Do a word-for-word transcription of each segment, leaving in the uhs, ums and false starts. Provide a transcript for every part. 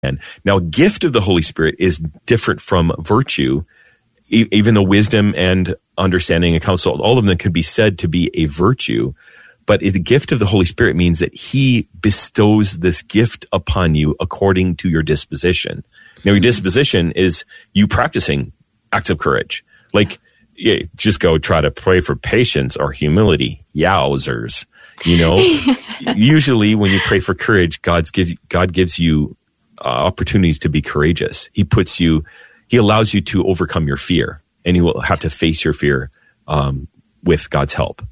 Now, gift of the Holy Spirit is different from virtue, e- even though wisdom and understanding and counsel, all of them could be said to be a virtue. But the gift of the Holy Spirit means that he bestows this gift upon you according to your disposition. Now, your disposition is you practicing acts of courage. Like, yeah, just go try to pray for patience or humility. Yowzers. You know, usually when you pray for courage, God's give, God gives you uh, opportunities to be courageous. He puts you, he allows you to overcome your fear, and you will have to face your fear um, with God's help.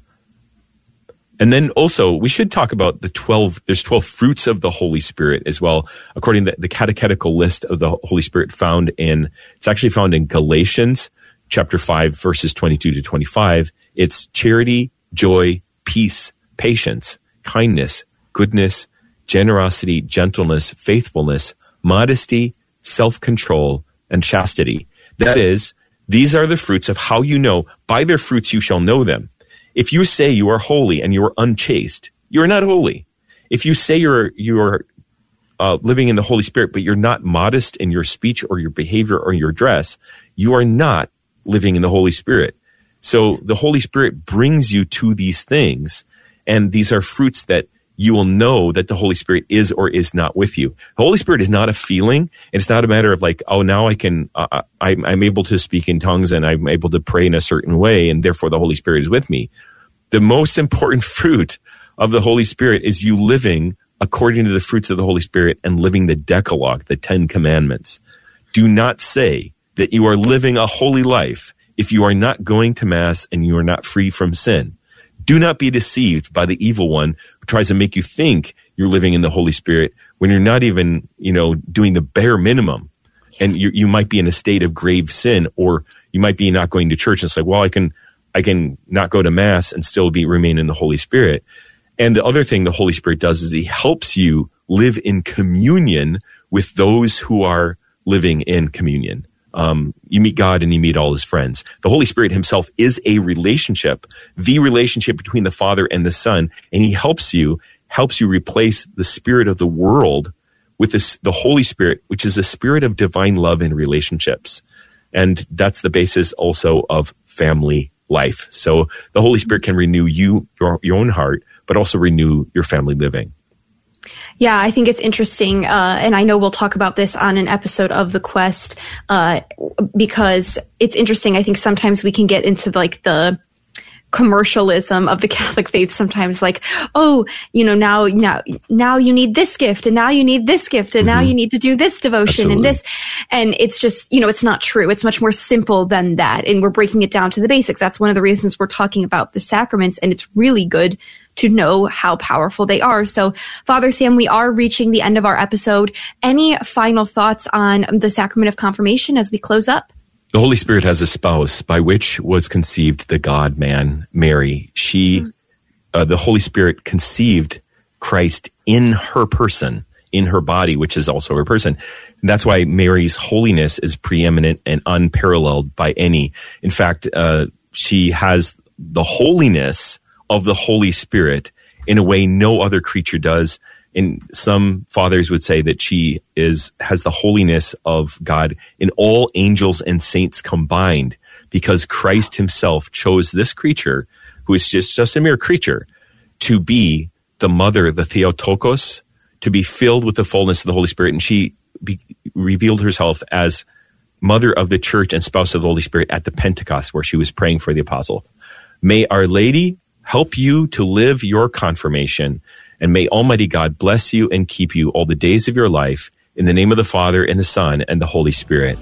And then also, we should talk about the twelve, there's twelve fruits of the Holy Spirit as well, according to the catechetical list of the Holy Spirit found in, it's actually found in Galatians chapter five, verses twenty-two to twenty-five. It's charity, joy, peace, patience, kindness, goodness, generosity, gentleness, faithfulness, modesty, self-control, and chastity. That is, these are the fruits of how you know, by their fruits you shall know them. If you say you are holy and you are unchaste, you are not holy. If you say you're you're uh, living in the Holy Spirit, but you're not modest in your speech or your behavior or your dress, you are not living in the Holy Spirit. So the Holy Spirit brings you to these things, and these are fruits that you will know that the Holy Spirit is or is not with you. The Holy Spirit is not a feeling. It's not a matter of like, oh, now I can, uh, I'm, I'm able to speak in tongues and I'm able to pray in a certain way, and therefore the Holy Spirit is with me. The most important fruit of the Holy Spirit is you living according to the fruits of the Holy Spirit and living the Decalogue, the Ten Commandments. Do not say that you are living a holy life if you are not going to Mass and you are not free from sin. Do not be deceived by the evil one who tries to make you think you're living in the Holy Spirit when you're not even, you know, doing the bare minimum. And you, you might be in a state of grave sin, or you might be not going to church. It's like, well, I can, I can not go to Mass and still be remain in the Holy Spirit. And the other thing the Holy Spirit does is he helps you live in communion with those who are living in communion. Um, you meet God and you meet all his friends. The Holy Spirit himself is a relationship, the relationship between the Father and the Son, and he helps you, helps you replace the spirit of the world with this, the Holy Spirit, which is a spirit of divine love in relationships. And that's the basis also of family life. So the Holy Spirit can renew you, your, your own heart, but also renew your family living. Yeah, I think it's interesting, uh, and I know we'll talk about this on an episode of The Quest, uh, because it's interesting. I think sometimes we can get into like the commercialism of the Catholic faith sometimes, like, oh, you know, now, now, now you need this gift, and now you need this gift, and mm-hmm. now you need to do this devotion Absolutely. and this. And it's just, you know, it's not true. It's much more simple than that. And we're breaking it down to the basics. That's one of the reasons we're talking about the sacraments. And it's really good to know how powerful they are. So, Father Sam, we are reaching the end of our episode. Any final thoughts on the sacrament of confirmation as we close up? The Holy Spirit has a spouse by which was conceived the God-man, Mary. She, mm-hmm. uh, the Holy Spirit conceived Christ in her person, in her body, which is also her person. And that's why Mary's holiness is preeminent and unparalleled by any. In fact, uh, she has the holiness of the Holy Spirit in a way no other creature does. And some fathers would say that she is has the holiness of God in all angels and saints combined, because Christ himself chose this creature, who is just, just a mere creature, to be the mother, the Theotokos, to be filled with the fullness of the Holy Spirit. And she be, revealed herself as mother of the church and spouse of the Holy Spirit at the Pentecost, where she was praying for the apostles. May Our Lady help you to live your confirmation, and may Almighty God bless you and keep you all the days of your life, in the name of the Father and the Son and the Holy Spirit.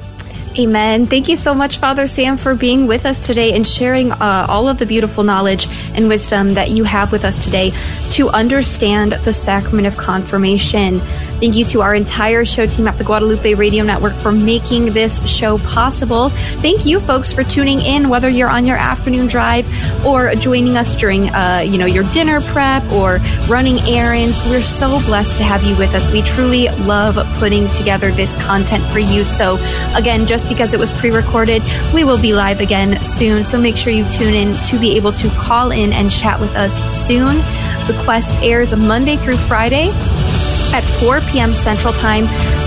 Amen. Thank you so much, Father Sam, for being with us today and sharing uh, all of the beautiful knowledge and wisdom that you have with us today to understand the sacrament of confirmation. Thank you to our entire show team at the Guadalupe Radio Network for making this show possible. Thank you, folks, for tuning in, whether you're on your afternoon drive or joining us during, uh, you know, your dinner prep or running errands. We're so blessed to have you with us. We truly love putting together this content for you. So, again, just because it was pre-recorded, we will be live again soon. So make sure you tune in to be able to call in and chat with us soon. The Quest airs Monday through Friday at four p.m. Central Time.